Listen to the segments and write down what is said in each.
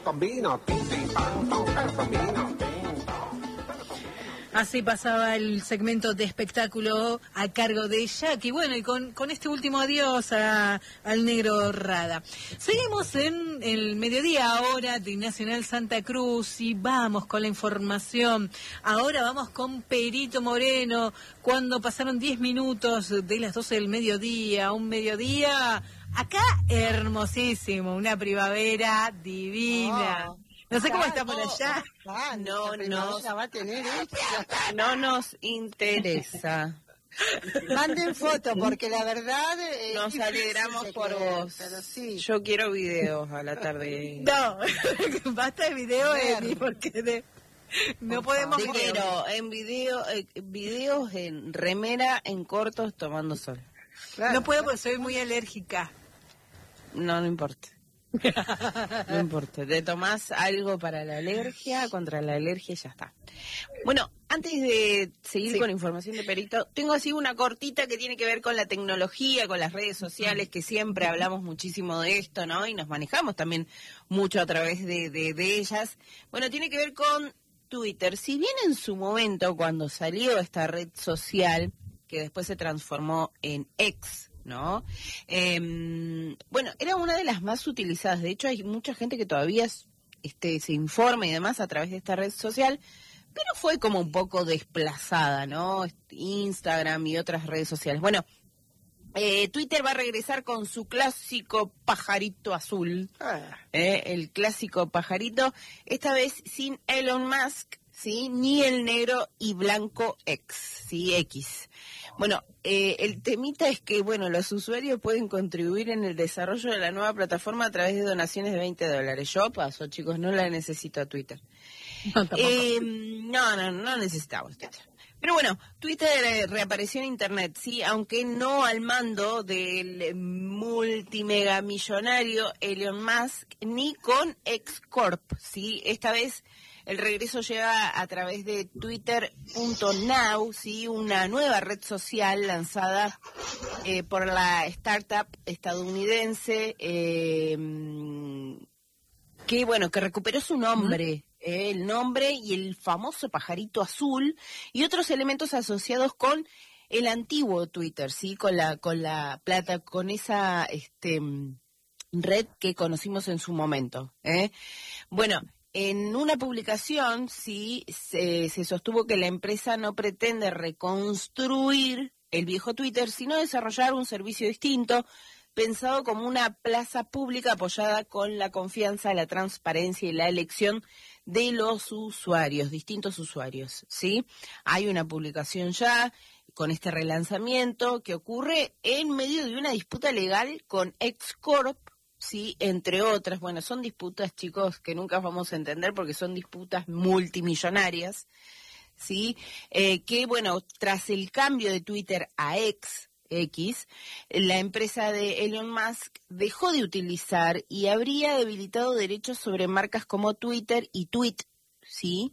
Así pasaba el segmento de espectáculo a cargo de Jackie. Bueno, y con este último adiós al negro Rada. Seguimos en el mediodía ahora de Nacional Santa Cruz y vamos con la información. Ahora vamos con Perito Moreno, cuando pasaron 10 minutos de las 12 del mediodía, un mediodía acá hermosísimo, una primavera divina. No sé cómo está por allá. No nos interesa. Manden fotos, porque la verdad... Nos alegramos por vos. Sí. Yo quiero videos a la tarde. No, basta de video, Emi, porque no podemos... Te quiero en videos en remera, en cortos, tomando sol. Claro. No puedo porque soy muy alérgica. No importa. No importa, te tomás algo para la alergia, contra la alergia y ya está. Bueno, antes de seguir con información de Perito, tengo así una cortita que tiene que ver con la tecnología, con las redes sociales, que siempre hablamos muchísimo de esto, ¿no? Y nos manejamos también mucho a través de ellas. Bueno, tiene que ver con Twitter. Si bien en su momento, cuando salió esta red social, que después se transformó en X, ¿no? Bueno, era una de las más utilizadas. De hecho, hay mucha gente que todavía se informa y demás a través de esta red social, pero fue como un poco desplazada, ¿no? Instagram y otras redes sociales. Bueno, Twitter va a regresar con su clásico pajarito azul, el clásico pajarito, esta vez sin Elon Musk, ¿sí? Ni el negro y blanco X, ¿sí? X. Bueno, el temita es que, bueno, los usuarios pueden contribuir en el desarrollo de la nueva plataforma a través de donaciones de $20. Yo paso, chicos, no la necesito a Twitter. No necesitamos Twitter. Pero bueno, Twitter reapareció en Internet, sí, aunque no al mando del multimegamillonario Elon Musk, ni con X Corp, sí, esta vez... El regreso llega a través de Twitter.now, ¿sí? Una nueva red social lanzada por la startup estadounidense que recuperó su nombre, el nombre y el famoso pajarito azul y otros elementos asociados con el antiguo Twitter, ¿sí? Con esa red que conocimos en su momento, Bueno, en una publicación, sí, se sostuvo que la empresa no pretende reconstruir el viejo Twitter, sino desarrollar un servicio distinto, pensado como una plaza pública apoyada con la confianza, la transparencia y la elección de los usuarios, distintos usuarios, ¿sí? Hay una publicación ya con este relanzamiento que ocurre en medio de una disputa legal con X Corp, sí, entre otras. Bueno, son disputas, chicos, que nunca vamos a entender porque son disputas multimillonarias, sí, que, bueno, tras el cambio de Twitter a X, la empresa de Elon Musk dejó de utilizar y habría debilitado derechos sobre marcas como Twitter y Tweet, sí.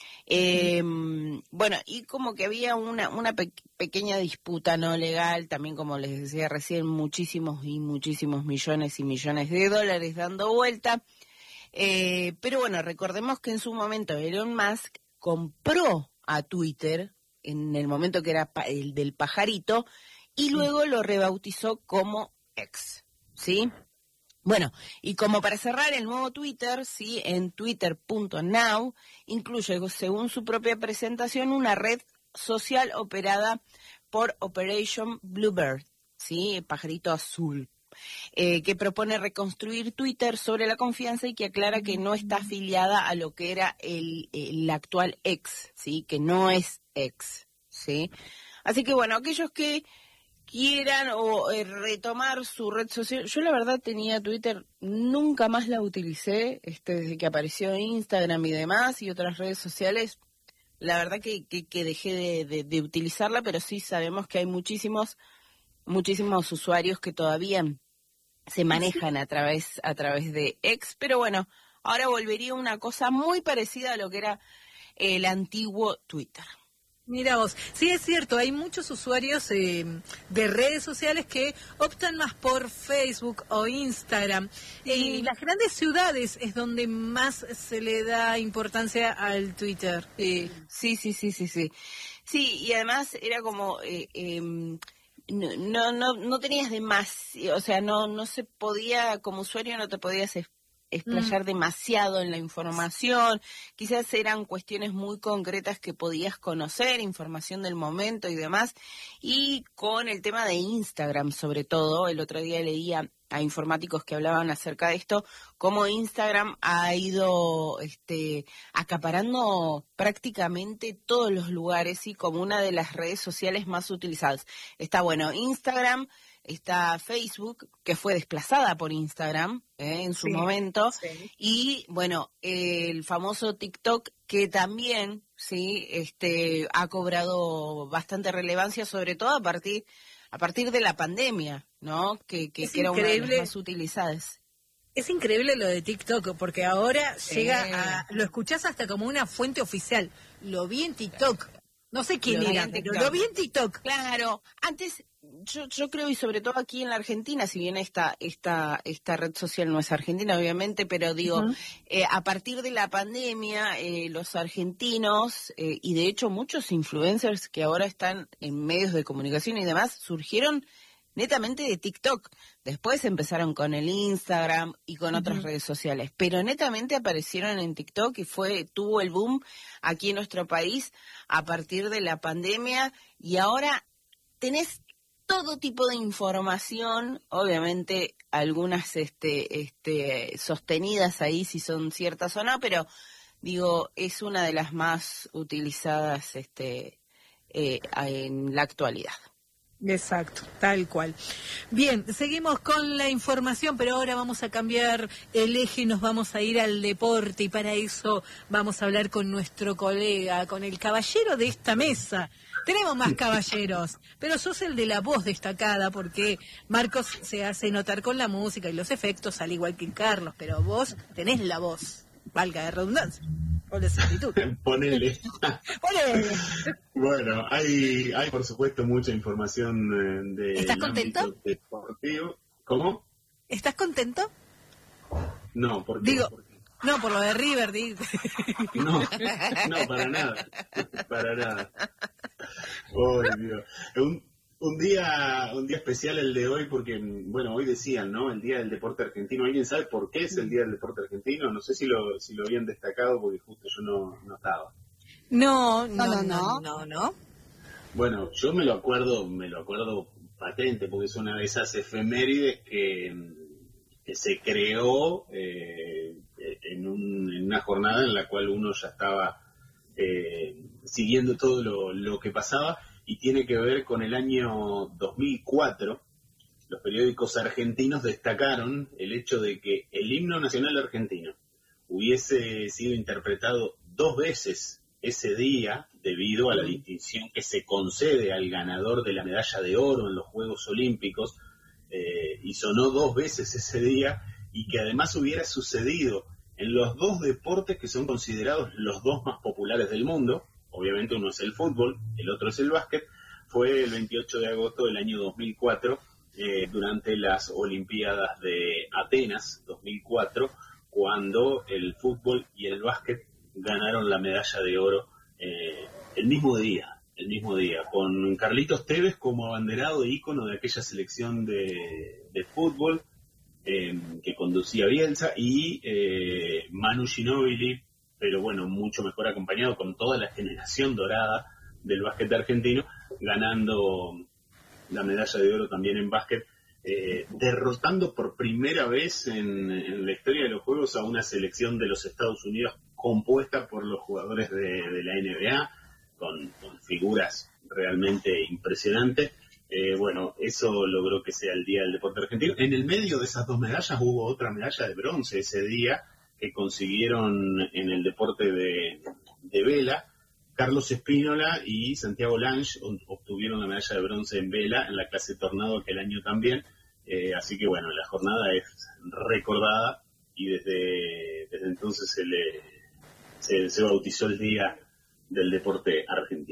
Bueno, y como que había una pequeña disputa no legal, también como les decía recién, muchísimos millones y millones de dólares dando vuelta, pero bueno, recordemos que en su momento Elon Musk compró a Twitter en el momento que era el del pajarito y luego lo rebautizó como X, ¿sí? Bueno, y como para cerrar, el nuevo Twitter, sí, en Twitter.now, incluye, según su propia presentación, una red social operada por Operation Bluebird, sí, el pajarito azul, que propone reconstruir Twitter sobre la confianza y que aclara que no está afiliada a lo que era el actual X, sí, que no es X, sí. Así que bueno, aquellos que quieran retomar su red social. Yo la verdad tenía Twitter, nunca más la utilicé, desde que apareció Instagram y demás y otras redes sociales. La verdad que dejé de utilizarla, pero sí sabemos que hay muchísimos usuarios que todavía se manejan a través de X, pero bueno, ahora volvería una cosa muy parecida a lo que era el antiguo Twitter. Mira vos, sí es cierto, hay muchos usuarios de redes sociales que optan más por Facebook o Instagram. Y las grandes ciudades es donde más se le da importancia al Twitter. Sí. Sí, y además era como no tenías demasiado, o sea, no se podía, como usuario no te podías explayar demasiado en la información, quizás eran cuestiones muy concretas que podías conocer, información del momento y demás, y con el tema de Instagram sobre todo, el otro día leía a informáticos que hablaban acerca de esto, cómo Instagram ha ido acaparando prácticamente todos los lugares y como una de las redes sociales más utilizadas. Está bueno Instagram, está Facebook, que fue desplazada por Instagram en su momento, y bueno, el famoso TikTok, que también ha cobrado bastante relevancia, sobre todo a partir de la pandemia, ¿no? Que era una de las más utilizadas. Es increíble lo de TikTok, porque ahora lo escuchás hasta como una fuente oficial. Lo vi en TikTok. No sé quién era, pero lo vi en TikTok. Claro, antes yo creo, y sobre todo aquí en la Argentina, si bien esta red social no es argentina, obviamente, pero digo, a partir de la pandemia, los argentinos, y de hecho muchos influencers que ahora están en medios de comunicación y demás, surgieron netamente de TikTok. Después empezaron con el Instagram y con otras redes sociales, pero netamente aparecieron en TikTok y tuvo el boom aquí en nuestro país a partir de la pandemia, y ahora tenés todo tipo de información, obviamente algunas sostenidas ahí si son ciertas o no, pero digo, es una de las más utilizadas en la actualidad. Exacto, tal cual. Bien, seguimos con la información, pero ahora vamos a cambiar el eje y nos vamos a ir al deporte, y para eso vamos a hablar con nuestro colega, con el caballero de esta mesa. Tenemos más caballeros, pero sos el de la voz destacada, porque Marcos se hace notar con la música y los efectos, al igual que Carlos, pero vos tenés la voz, valga de redundancia. Ponele. Bueno, hay por supuesto mucha información de ¿Estás contento? Deportivo. ¿Cómo? ¿Estás contento? No, ¿por qué? No, por lo de River, No, para nada. Para nada. Oh, Dios. Un día especial el de hoy, porque, bueno, hoy decían, ¿no? El Día del Deporte Argentino. ¿Alguien sabe por qué es el Día del Deporte Argentino? No sé si lo habían destacado, porque justo yo no estaba. No. Bueno, yo me lo acuerdo patente, porque es una de esas efemérides que se creó en una jornada en la cual uno ya estaba siguiendo todo lo que pasaba, y tiene que ver con el año 2004. Los periódicos argentinos destacaron el hecho de que el himno nacional argentino hubiese sido interpretado 2 veces ese día debido a la distinción que se concede al ganador de la medalla de oro en los Juegos Olímpicos, y sonó 2 veces ese día, y que además hubiera sucedido en los 2 deportes que son considerados los 2 más populares del mundo. Obviamente uno es el fútbol, el otro es el básquet. Fue el 28 de agosto del año 2004, durante las Olimpiadas de Atenas 2004, cuando el fútbol y el básquet ganaron la medalla de oro el mismo día, con Carlitos Tevez como abanderado e ícono de aquella selección de fútbol que conducía Bielsa, y Manu Ginóbili, pero bueno, mucho mejor acompañado, con toda la generación dorada del básquet argentino, ganando la medalla de oro también en básquet, derrotando por primera vez en la historia de los Juegos a una selección de los Estados Unidos compuesta por los jugadores de la NBA, con figuras realmente impresionantes. Bueno, eso logró que sea el Día del Deporte Argentino. En el medio de esas 2 medallas hubo otra medalla de bronce ese día, que consiguieron en el deporte de vela. Carlos Espínola y Santiago Lange obtuvieron la medalla de bronce en vela en la clase Tornado aquel año también. Así que bueno, la jornada es recordada, y desde entonces se bautizó el Día del Deporte Argentino.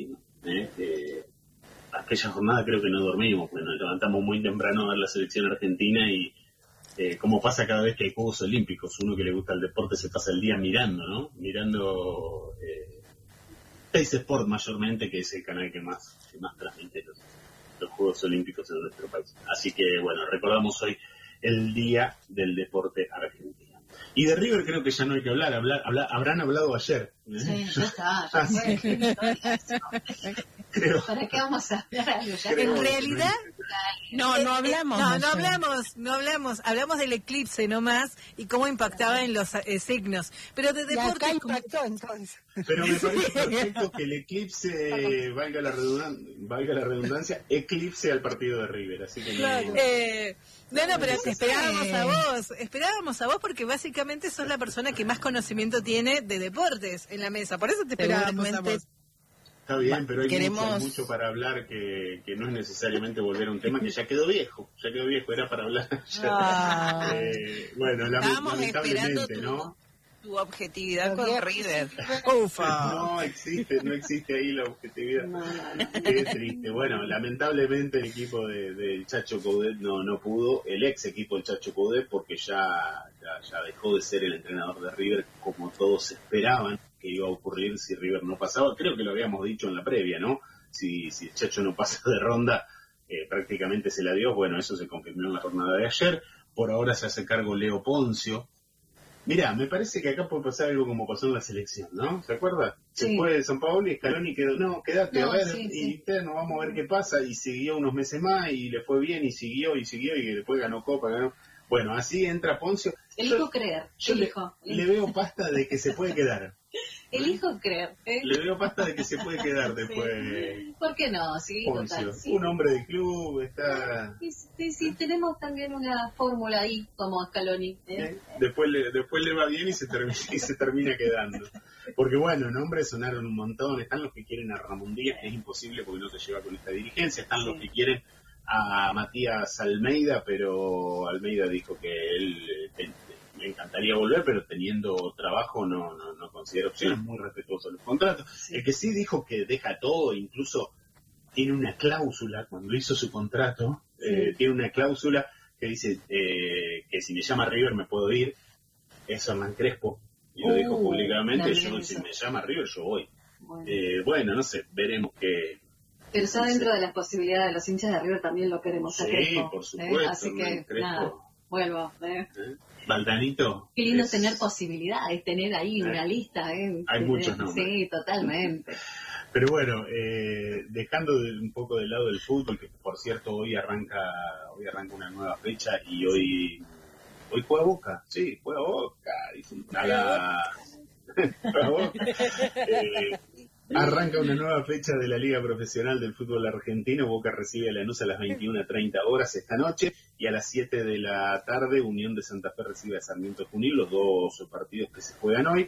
Aquella jornada creo que no dormimos, porque nos levantamos muy temprano a ver la selección argentina y como pasa cada vez que hay Juegos Olímpicos, uno que le gusta el deporte se pasa el día mirando, ¿no? Mirando Teis Sport mayormente, que es el canal que más transmite los Juegos Olímpicos en nuestro país. Así que, bueno, recordamos hoy el Día del Deporte Argentino. Y de River creo que ya no hay que hablar, habrán hablado ayer. Sí, ya está, ya fue. Creo. ¿Para qué vamos a hablar algo? Ya En realidad, No hablamos. Hablamos del eclipse nomás y cómo impactaba en los signos. Pero de Y acá deportes, impactó entonces. Pero me parece perfecto que el eclipse, valga la redundancia, eclipse al partido de River. Así que no, pero te esperábamos a vos porque básicamente sos la persona que más conocimiento tiene de deportes en la mesa, por eso te esperábamos a vos. Está bien, pero hay Queremos- mucho para hablar que no es necesariamente volver a un tema que ya quedó viejo, era para hablar ya. Bueno, Estábamos esperando lamentablemente, ¿no? tu objetividad con River. No existe ahí la objetividad. Qué triste. Bueno, lamentablemente el equipo del Chacho Coudet no pudo, el ex equipo del Chacho Coudet, porque ya dejó de ser el entrenador de River como todos esperaban que iba a ocurrir si River no pasaba. Creo que lo habíamos dicho en la previa, ¿no? Si el Chacho no pasa de ronda, prácticamente se la dio. Bueno, eso se confirmó en la jornada de ayer. Por ahora se hace cargo Leo Poncio. Mirá, me parece que acá puede pasar algo como pasó en la selección, ¿no? ¿Se acuerda? Sí. Después de San Paolo, Scaloni quedó, quédate, No, a ver, sí, y sí. vamos a ver qué pasa, y siguió unos meses más, y le fue bien, y siguió, y después ganó Copa, ganó. Bueno, así entra Poncio. Elijo creer. Yo le veo pasta de que se puede quedar. Elijo creer. Le veo pasta de que se puede quedar después. ¿Por qué no? Sí, Poncio, total. Sí. un hombre de club, está... Sí, tenemos también una fórmula ahí como Scaloni. Después le va bien y se termina quedando. Porque bueno, nombres sonaron un montón. Están los que quieren a Ramón Díaz, que es imposible porque no se lleva con esta dirigencia. Están los que quieren a Matías Almeida, pero Almeida dijo que él le encantaría volver, pero teniendo trabajo no considera opción. Es muy respetuoso de los contratos. Sí. El que sí dijo que deja todo, incluso tiene una cláusula cuando hizo su contrato. Tiene una cláusula que dice que si me llama River me puedo ir. Es Hernán Crespo, y lo dijo públicamente. Si me llama River yo voy. Bueno, no sé, veremos qué. Pero ya dentro de las posibilidades de los hinchas de River también lo queremos a Sí, Crespo, por supuesto, así que Crespo. nada, vuelvo. Valdanito. Qué lindo es- tener posibilidades, tener ahí una lista. Hay muchos nombres. Sí, totalmente. Pero bueno, dejando un poco de lado el fútbol, que por cierto hoy arranca una nueva fecha y hoy juega Boca. Sí, juega Boca. Juega Boca. Arranca una nueva fecha de la Liga Profesional del Fútbol Argentino. Boca recibe a Lanús a las 21:30 horas esta noche, y a las 7 de la tarde Unión de Santa Fe recibe a Sarmiento Junín, los dos partidos que se juegan hoy.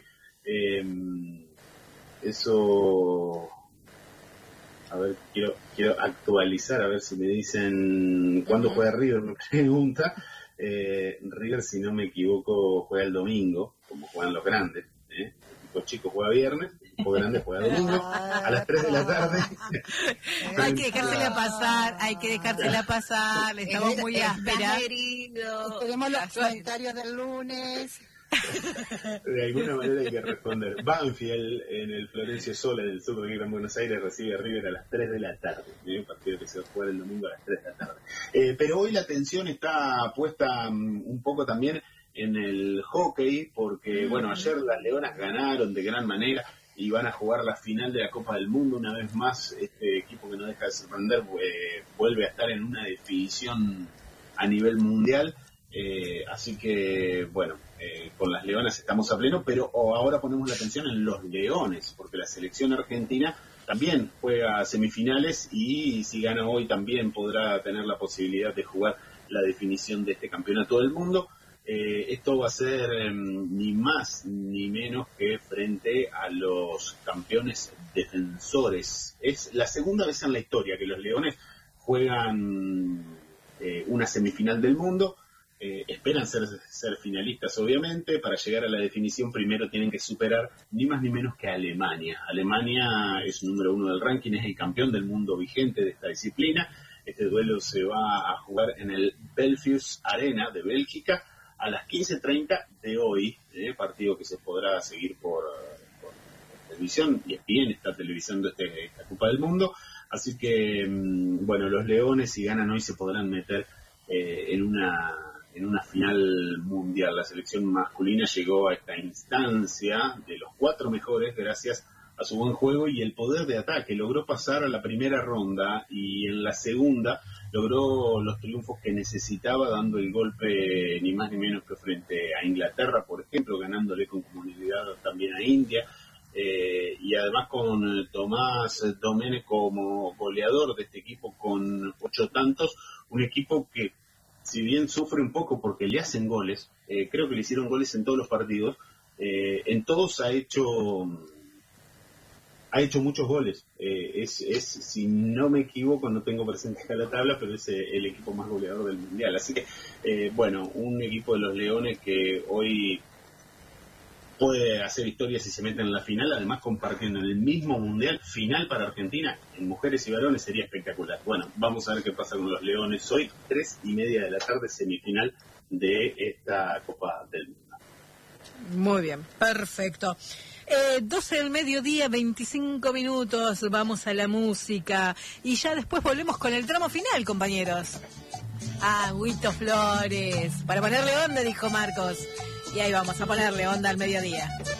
Eso, a ver, quiero actualizar, a ver si me dicen cuándo juega River, me pregunta. River, si no me equivoco, juega el domingo, como juegan los grandes. El equipo chico juega viernes, el equipo grande juega domingo, a las 3 de la tarde. Hay que dejársela pasar, estamos muy ásperas. Tenemos los comentarios del lunes. De alguna manera hay que responder. Banfield en el Florencio Sola del sur de Gran Buenos Aires recibe a River a las 3 de la tarde. Un partido que se va a jugar el domingo a las 3 de la tarde. Pero hoy la atención está puesta un poco también en el hockey, porque bueno, ayer las Leonas ganaron de gran manera y van a jugar la final de la Copa del Mundo. Una vez más, este equipo que no deja de sorprender vuelve a estar en una definición a nivel mundial. Así que bueno, con las Leonas estamos a pleno, pero ahora ponemos la atención en los Leones, porque la selección argentina también juega semifinales y si gana hoy también podrá tener la posibilidad de jugar la definición de este campeonato del mundo. Esto va a ser ni más ni menos que frente a los campeones defensores. Es la segunda vez en la historia que los Leones juegan una semifinal del mundo. esperan ser finalistas, obviamente. Para llegar a la definición primero tienen que superar ni más ni menos que a Alemania. Alemania es el número 1 del ranking, es el campeón del mundo vigente de esta disciplina. Este duelo se va a jugar en el Belfius Arena de Bélgica a las 15:30 de hoy, partido que se podrá seguir por televisión. ESPN está televisando esta Copa del Mundo, así que bueno, los Leones, si ganan hoy, se podrán meter en una final mundial. La selección masculina llegó a esta instancia de los 4 mejores gracias a su buen juego y el poder de ataque. Logró pasar a la primera ronda y en la segunda logró los triunfos que necesitaba, dando el golpe ni más ni menos que frente a Inglaterra, por ejemplo, ganándole con comodidad también a India, y además con Tomás Domenech como goleador de este equipo con 8 tantos, un equipo que, si bien sufre un poco porque le hacen goles, creo que le hicieron goles en todos los partidos, en todos ha hecho muchos goles. Si no me equivoco, no tengo presente la tabla, pero es el equipo más goleador del mundial. Así que, bueno, un equipo de los Leones que hoy puede hacer historia si se meten en la final, además compartiendo en el mismo mundial final para Argentina, en mujeres y varones, sería espectacular. Bueno, vamos a ver qué pasa con los Leones hoy, 3:30 de la tarde, semifinal de esta Copa del Mundo. Muy bien, perfecto. 12 del mediodía, 25 minutos, vamos a la música y ya después volvemos con el tramo final, compañeros. Huito Flores, para ponerle onda, dijo Marcos. Y ahí vamos a ponerle onda al mediodía.